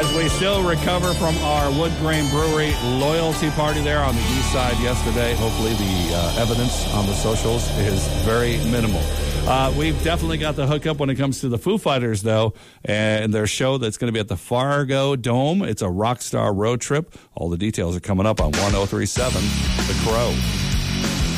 as we still recover from our Wood Grain Brewery loyalty party there on the east side yesterday. Hopefully the evidence on the socials is very minimal. We've definitely got the hookup when it comes to the Foo Fighters, though, and their show that's going to be at the Fargo Dome. It's a Rockstar road trip. All the details are coming up on 1037 The Crow.